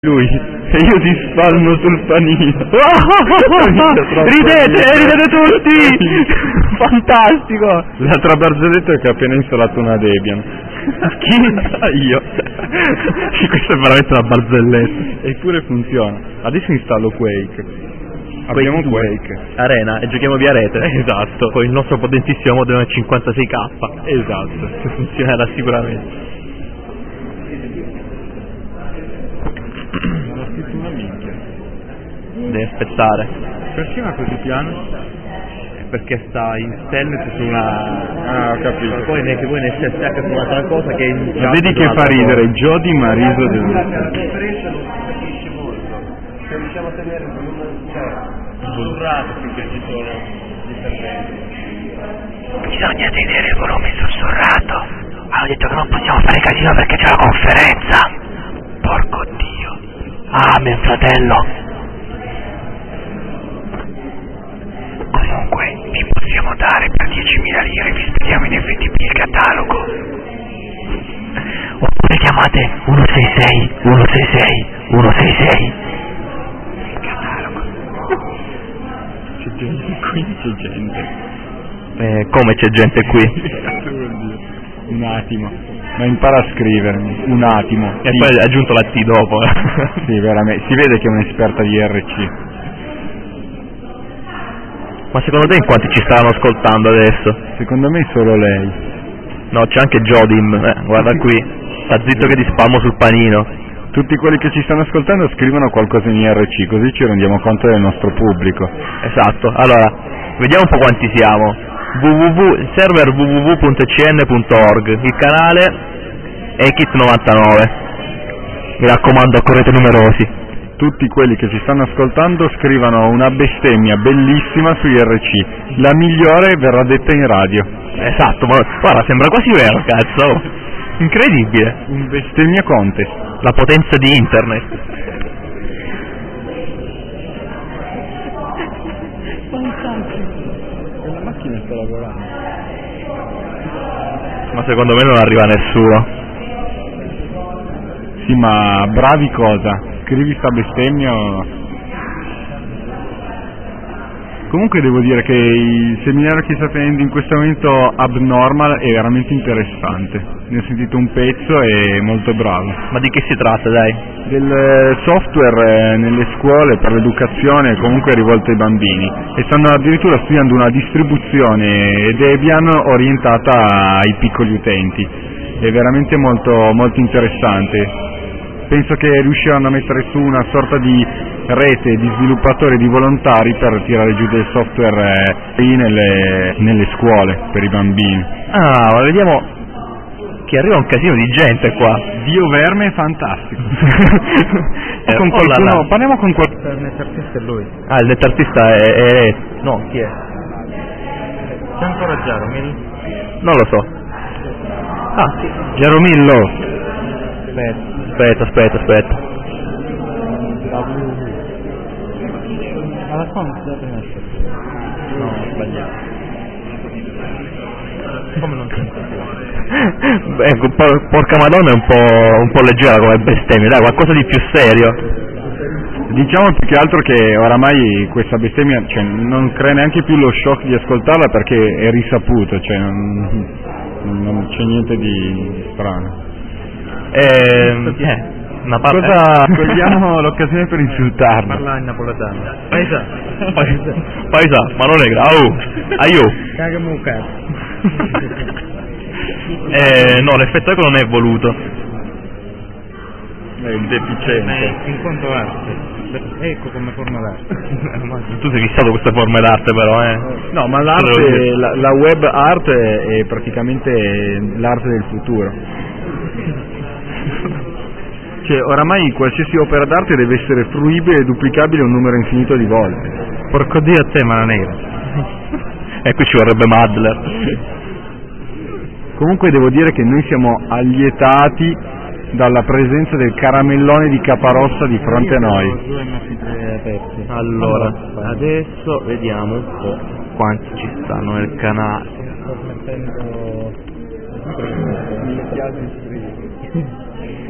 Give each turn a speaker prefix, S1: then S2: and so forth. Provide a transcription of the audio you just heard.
S1: lui e io ti spalmo sul panino.
S2: Ridete tutti! Fantastico!
S1: L'altra barzelletta è che ho appena installato una Debian.
S2: Chi?
S1: Io.
S2: Questa è veramente una barzelletta.
S1: Eppure funziona. Adesso installo Quake. Abbiamo Quake
S2: Arena e giochiamo via rete.
S1: Esatto.
S2: Con il nostro potentissimo modello 56k.
S1: Esatto.
S2: Che funzionerà sicuramente.
S1: Non ho scritto una minchia.
S2: Devi aspettare.
S1: Perché va così piano?
S2: Perché sta in stealth su una...
S1: Ah, ho capito.
S2: Poi neanche voi ne SSH su un'altra cosa che è in
S1: Ma vedi che fa ridere Jody Mariso del...
S3: La differenza non si capisce molto. Se riusciamo a tenere un volume sussurrato finché ci sono gli interventi.
S4: Bisogna tenere il volume sussurrato. Hanno detto che non possiamo fare casino perché c'è la conferenza. Porco Dio. Amen, fratello. Comunque, vi possiamo dare per 10.000 lire, vi spediamo in FTP il catalogo. Oppure chiamate 166 166 166. Il catalogo.
S1: C'è gente qui, c'è gente.
S2: Come c'è gente qui?
S1: Cazzo vuol dire? Un attimo. Ma impara a scrivermi, un attimo.
S2: E poi hai aggiunto la T dopo.
S1: Sì, veramente. Si vede che è un'esperta di RC.
S2: Ma secondo te in quanti ci stavano ascoltando adesso?
S1: Secondo me solo lei.
S2: No, c'è anche Jodim, guarda qui. Sta zitto che ti spalmo sul panino.
S1: Tutti quelli che ci stanno ascoltando scrivono qualcosa in IRC, così ci rendiamo conto del nostro pubblico.
S2: Esatto, allora, vediamo un po' quanti siamo. Server www.cn.org, il canale è Kit99. Mi raccomando, correte numerosi.
S1: Tutti quelli che ci stanno ascoltando scrivano una bestemmia bellissima su IRC. La migliore verrà detta in radio.
S2: Esatto, ma guarda, sembra quasi vero, cazzo. Incredibile.
S1: Un bestemmia contest.
S2: La potenza di internet.
S1: Fantastico. La macchina sta lavorando.
S2: Ma secondo me non arriva nessuno.
S1: Sì, ma bravi cosa? Scrivi sta bestemmia o... Comunque devo dire che il seminario che sta tenendo in questo momento Abnormal è veramente interessante. Ne ho sentito un pezzo e è molto bravo.
S2: Ma di che si tratta, dai?
S1: Del software nelle scuole per l'educazione comunque rivolto ai bambini. E stanno addirittura studiando una distribuzione Debian orientata ai piccoli utenti. È veramente molto, molto interessante. Penso che riusciranno a mettere su una sorta di rete di sviluppatori, di volontari per tirare giù del software lì nelle scuole per i bambini.
S2: Ah, ma vediamo che arriva un casino di gente qua.
S1: Dio Verme è fantastico. Con
S2: oh là là.
S1: Parliamo con qualcuno.
S3: Il nettartista è lui.
S2: Ah, il nettartista è... No, chi è?
S3: C'è ancora Jaromil?
S2: Non lo so. Ah, sì.
S1: Jaromillo.
S2: Aspetta.
S3: Alla fine da prima.
S2: No, ho sbagliato.
S3: Come non c'è?
S2: Ecco, porca madonna è un po' leggera come bestemmia, dai, qualcosa di più serio.
S1: Diciamo più che altro che oramai questa bestemmia, cioè, non crea neanche più lo shock di ascoltarla perché è risaputo, cioè non c'è niente di strano.
S2: Una
S1: Cosa cogliamo l'occasione per insultarla?
S3: Parla in napoletano. Paisa,
S2: ma non è grave. Aiù.
S3: caga mucca.
S2: No, l'effetto eco non è voluto.
S1: È il deficiente.
S3: In quanto arte. Ecco come forma d'arte.
S2: Tu sei fissato queste forme d'arte però,
S1: No, ma l'arte, la web art è praticamente l'arte del futuro. Cioè, oramai qualsiasi opera d'arte deve essere fruibile e duplicabile un numero infinito di volte.
S3: Porco Dio a te, mano negra.
S2: E qui ci vorrebbe Madler.
S1: Comunque devo dire che noi siamo allietati dalla presenza del caramellone di Caparossa di fronte a noi.
S2: Allora, adesso vediamo un po' quanti ci stanno nel canale.
S3: Sto mettendo...